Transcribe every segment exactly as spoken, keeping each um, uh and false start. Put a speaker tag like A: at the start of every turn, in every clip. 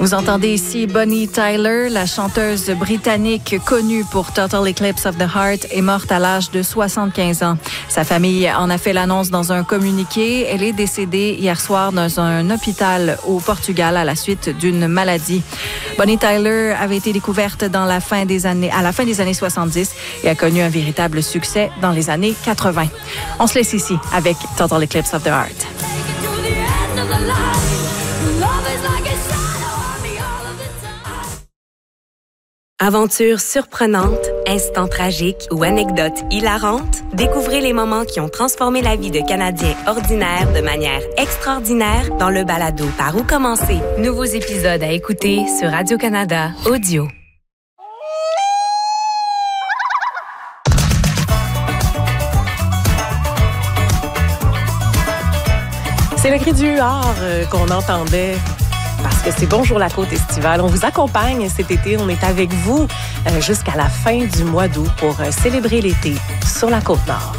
A: Vous entendez ici Bonnie Tyler, la chanteuse britannique connue pour Total Eclipse of the Heart, est morte à l'âge de soixante-quinze ans. Sa famille en a fait l'annonce dans un communiqué. Elle est décédée hier soir dans un hôpital au Portugal à la suite d'une maladie. Bonnie Tyler avait été découverte dans la fin des années, à la fin des années soixante-dix et a connu un véritable succès dans les années quatre-vingt. On se laisse ici avec Total Eclipse of the Heart.
B: Aventures surprenantes, instants tragiques ou anecdotes hilarantes, découvrez les moments qui ont transformé la vie de Canadiens ordinaires de manière extraordinaire dans le balado Par où commencer. Nouveaux épisodes à écouter sur Radio-Canada Audio.
C: C'est le cri du huard euh, qu'on entendait. Parce que c'est Bonjour la Côte estivale. On vous accompagne cet été. On est avec vous euh, jusqu'à la fin du mois d'août pour euh, célébrer l'été sur la Côte-Nord.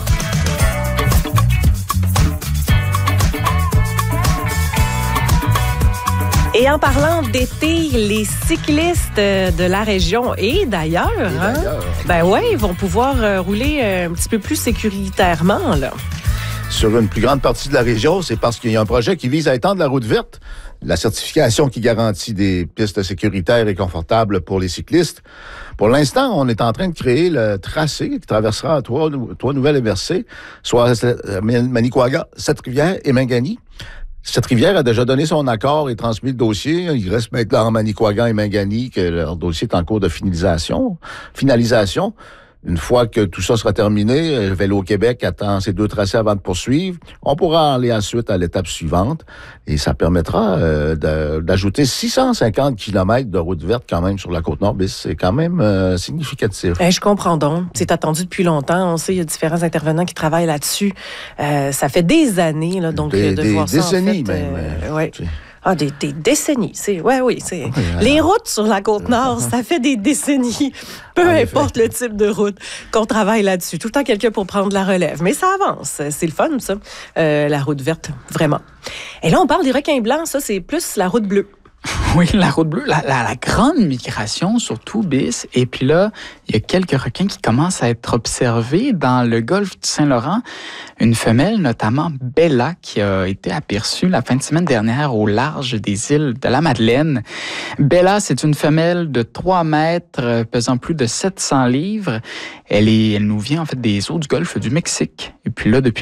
C: Et en parlant d'été, les cyclistes de la région et d'ailleurs, et hein, d'ailleurs. ben ouais, ils vont pouvoir euh, rouler un petit peu plus sécuritairement, là.
D: Sur une plus grande partie de la région, c'est parce qu'il y a un projet qui vise à étendre la route verte, la certification qui garantit des pistes sécuritaires et confortables pour les cyclistes. Pour l'instant, on est en train de créer le tracé qui traversera trois, trois nouvelles M R C, soit Manicouagan, Sept-Rivières et Mingani. Sept-Rivières a déjà donné son accord et transmis le dossier. Il reste maintenant en Manicouagan et Mingani que leur dossier est en cours de finalisation. finalisation. Une fois que tout ça sera terminé, Vélo-Québec attend ces deux tracés avant de poursuivre. On pourra aller ensuite à l'étape suivante et ça permettra euh, de, d'ajouter six cent cinquante kilomètres de route verte quand même sur la Côte-Nord. C'est quand même euh, significatif.
C: Eh, je comprends donc. C'est attendu depuis longtemps. On sait qu'il y a différents intervenants qui travaillent là-dessus. Euh, ça fait des années, là, donc
D: des,
C: de
D: des
C: voir ça
D: décennies
C: en fait,
D: même.
C: Euh, ouais. Ah, des, des décennies. C'est, ouais, oui, c'est. Oui, les routes sur la Côte-Nord, ça fait des décennies. Peu en importe effet. Le type de route qu'on travaille là-dessus. Tout le temps quelqu'un pour prendre la relève. Mais ça avance. C'est le fun, ça. Euh, la route verte, vraiment. Et là, on parle des requins blancs. Ça, c'est plus la route bleue.
E: Oui, la route bleue, la, la, la grande migration, surtout bis. Et puis là, il y a quelques requins qui commencent à être observés dans le golfe du Saint-Laurent. Une femelle, notamment Bella, qui a été aperçue la fin de semaine dernière au large des îles de la Madeleine. Bella, c'est une femelle de trois mètres, pesant plus de sept cents livres. Elle, est, elle nous vient en fait des eaux du golfe du Mexique. Et puis là, depuis